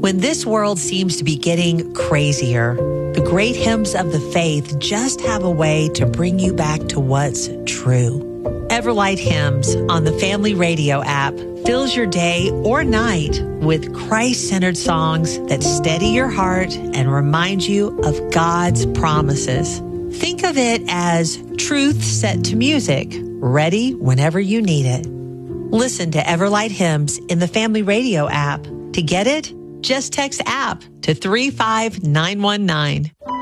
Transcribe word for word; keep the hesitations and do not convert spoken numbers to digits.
When this world seems to be getting crazier, the great hymns of the faith just have a way to bring you back to what's true. Everlight Hymns on the Family Radio app fills your day or night with Christ-centered songs that steady your heart and remind you of God's promises. Think of it as truth set to music, ready whenever you need it. Listen to Everlight Hymns in the Family Radio app. To get it, just text app to three five nine one nine.